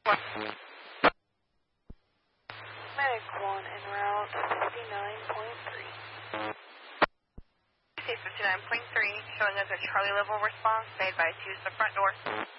Medic 1 en route 59.3. Case 59.3, showing us a Charlie level response made by use the front door.